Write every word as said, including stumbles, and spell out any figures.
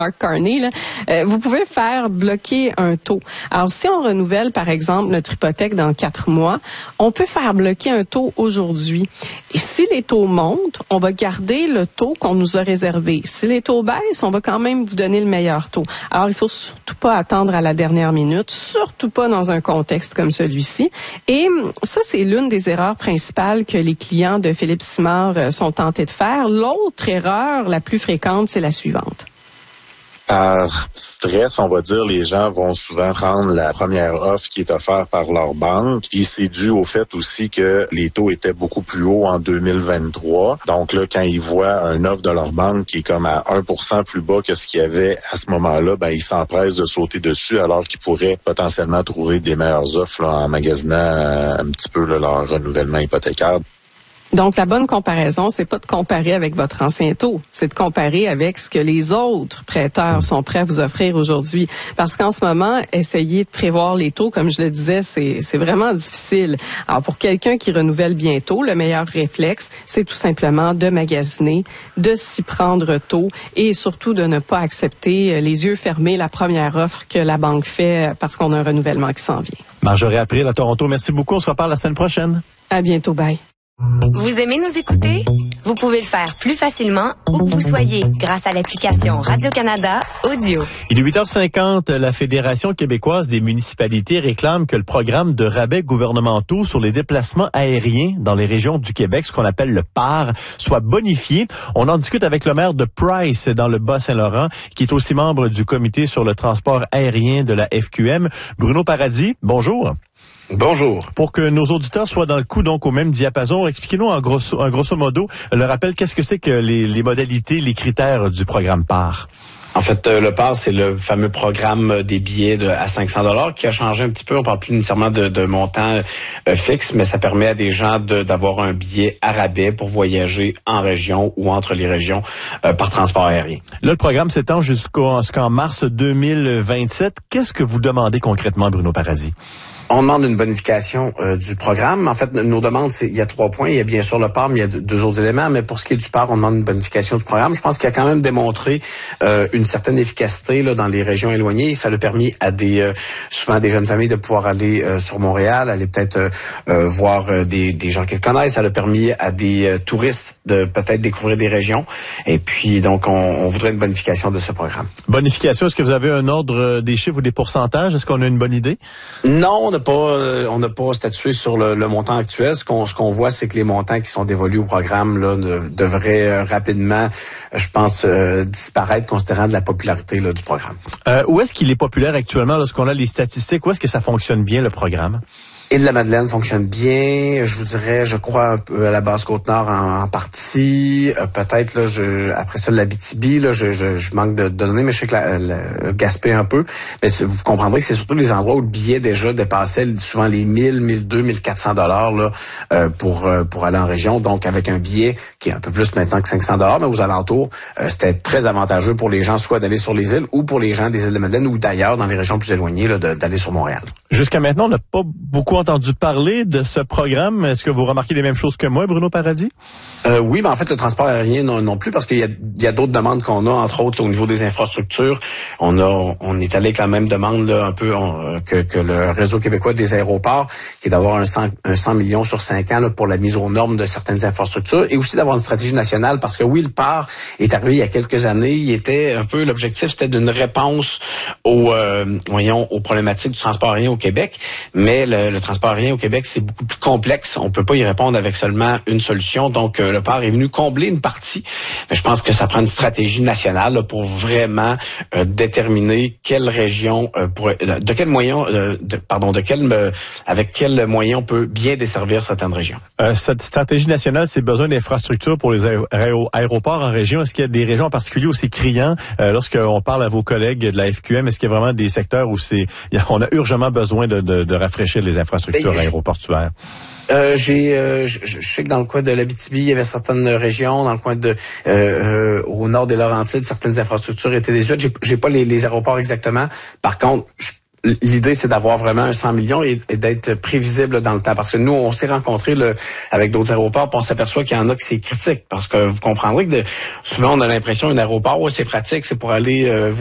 Mark Carney, là, euh, vous pouvez faire bloquer un taux. Alors, si on renouvelle, par exemple, notre hypothèque dans quatre mois, on peut faire bloquer un taux aujourd'hui. Et si les taux montent, on va garder le taux qu'on nous a réservé. Si les taux baissent, on va quand même vous donner le meilleur taux. Alors, il faut surtout pas attendre à la dernière minute, surtout pas dans un contexte comme celui-ci. Et ça, c'est l'une des erreurs principales que les clients de Philippe Simard sont tentés de faire. L'autre erreur la plus fréquente, c'est la suivante. Par stress, on va dire, les gens vont souvent prendre la première offre qui est offerte par leur banque. Puis c'est dû au fait aussi que les taux étaient beaucoup plus hauts en deux mille vingt-trois. Donc là, quand ils voient une offre de leur banque qui est comme à un pour cent plus bas que ce qu'il y avait à ce moment-là, ben ils s'empressent de sauter dessus alors qu'ils pourraient potentiellement trouver des meilleures offres là, en magasinant euh, un petit peu là, leur renouvellement hypothécaire. Donc, la bonne comparaison, c'est pas de comparer avec votre ancien taux, c'est de comparer avec ce que les autres prêteurs sont prêts à vous offrir aujourd'hui. Parce qu'en ce moment, essayer de prévoir les taux, comme je le disais, c'est, c'est vraiment difficile. Alors, pour quelqu'un qui renouvelle bientôt, le meilleur réflexe, c'est tout simplement de magasiner, de s'y prendre tôt et surtout de ne pas accepter les yeux fermés la première offre que la banque fait parce qu'on a un renouvellement qui s'en vient. Marjorie April à Toronto, merci beaucoup. On se reparle la semaine prochaine. À bientôt, bye. Vous aimez nous écouter? Vous pouvez le faire plus facilement où que vous soyez grâce à l'application Radio-Canada Audio. Il est huit heures cinquante. La Fédération québécoise des municipalités réclame que le programme de rabais gouvernementaux sur les déplacements aériens dans les régions du Québec, ce qu'on appelle le P A R, soit bonifié. On en discute avec le maire de Price dans le Bas-Saint-Laurent, qui est aussi membre du comité sur le transport aérien de la F Q M. Bruno Paradis, bonjour. Bonjour. Pour que nos auditeurs soient dans le coup, donc au même diapason, expliquez-nous en grosso, en grosso modo, le rappel, qu'est-ce que c'est que les, les modalités, les critères du programme P A R? En fait, euh, le P A R, c'est le fameux programme des billets de, à cinq cents dollars qui a changé un petit peu. On parle plus nécessairement de, de montant euh, fixe, mais ça permet à des gens de, d'avoir un billet à rabais pour voyager en région ou entre les régions euh, par transport aérien. Là, le programme s'étend jusqu'au, jusqu'en mars deux mille vingt-sept. Qu'est-ce que vous demandez concrètement, Bruno Paradis? On demande une bonification euh, du programme. En fait, nos demandes, c'est il y a trois points. Il y a bien sûr le P A R, mais il y a deux autres éléments. Mais pour ce qui est du P A R, on demande une bonification du programme. Je pense qu'il a quand même démontré euh, une certaine efficacité là dans les régions éloignées. Ça a permis à des euh, souvent des jeunes familles de pouvoir aller euh, sur Montréal, aller peut-être euh, euh, voir euh, des, des gens qu'ils connaissent. Ça a permis à des euh, touristes de peut-être découvrir des régions. Et puis donc, on, on voudrait une bonification de ce programme. Bonification, est-ce que vous avez un ordre des chiffres ou des pourcentages? Est-ce qu'on a une bonne idée? Non, on n'a pas, on n'a pas statué sur le, le montant actuel. Ce qu'on, ce qu'on voit, c'est que les montants qui sont dévolus au programme là de, devraient euh, rapidement, je pense, euh, disparaître considérant de la popularité là, du programme. Euh, où est-ce qu'il est populaire actuellement lorsqu'on a les statistiques? Où est-ce que ça fonctionne bien, le programme? Île-de-la-Madeleine fonctionne bien, je vous dirais, je crois un peu à la Basse-Côte-Nord en, en partie, euh, peut-être là, je, après ça l'Abitibi, là, je, je, je manque de, de données, mais je sais que la, la, Gaspé un peu. Mais vous comprendrez que c'est surtout les endroits où le billet déjà dépassait souvent les mille, mille deux, mille quatre cents dollars là euh, pour euh, pour aller en région. Donc avec un billet qui est un peu plus maintenant que cinq cents dollars, mais aux alentours, euh, c'était très avantageux pour les gens soit d'aller sur les îles ou pour les gens des îles de Madeleine ou d'ailleurs dans les régions plus éloignées là, de, d'aller sur Montréal. Jusqu'à maintenant, on n'a pas beaucoup entendu parler de ce programme. Est-ce que vous remarquez les mêmes choses que moi, Bruno Paradis? Euh, oui, mais en fait, le transport aérien non, non plus, parce qu'il y a, il y a d'autres demandes qu'on a, entre autres au niveau des infrastructures. On a, on est allé avec la même demande là, un peu on, que, que le réseau québécois des aéroports, qui est d'avoir un cent, un cent millions sur cinq ans là, pour la mise aux normes de certaines infrastructures, et aussi d'avoir une stratégie nationale, parce que oui, le P A R est arrivé il y a quelques années. Il était un peu l'objectif, c'était d'une réponse aux, euh, voyons, aux problématiques du transport aérien au Québec, mais le, le transport aérien au Québec, c'est beaucoup plus complexe. On peut pas y répondre avec seulement une solution. Donc, euh, le P A R est venu combler une partie. Mais je pense que ça prend une stratégie nationale là, pour vraiment euh, déterminer quelle région, euh, pourrait, de quel moyen, euh, de, pardon, de quel, euh, avec quel moyen on peut bien desservir certaines régions. Euh, cette stratégie nationale, c'est besoin d'infrastructures pour les aé- aéroports en région. Est-ce qu'il y a des régions en particulier où c'est criant? Euh, lorsqu'on parle à vos collègues de la F Q M, est-ce qu'il y a vraiment des secteurs où c'est, on a urgemment besoin de, de, de rafraîchir les infrastructures aéroportuaires? Euh, j'ai, euh, je, je sais que dans le coin de l'Abitibi, il y avait certaines régions, dans le coin de, euh, euh, au nord des Laurentides, certaines infrastructures étaient désuètes. J'ai, j'ai pas les, les aéroports exactement. Par contre, je, l'idée, c'est d'avoir vraiment un cent millions et, et d'être prévisible dans le temps. Parce que nous, on s'est rencontrés là, avec d'autres aéroports, puis on s'aperçoit qu'il y en a qui c'est critique. Parce que vous comprendrez que de, souvent, on a l'impression qu'un aéroport, ouais, c'est pratique, c'est pour aller... Euh,